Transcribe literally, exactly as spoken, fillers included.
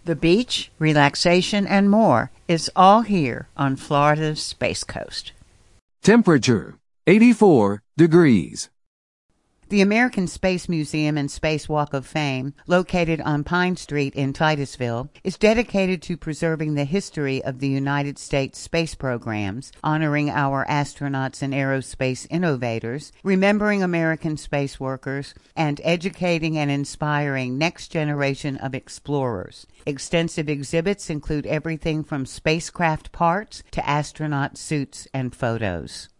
The beach, relaxation, and more is all here on Florida's Space Coast. Temperature, eighty-four degrees. The American Space Museum and Space Walk of Fame, located on Pine Street in Titusville, is dedicated to preserving the history of the United States space programs, honoring our astronauts and aerospace innovators, remembering American space workers, and educating and inspiring next generation of explorers. Extensive exhibits include everything from spacecraft parts to astronaut suits and photos.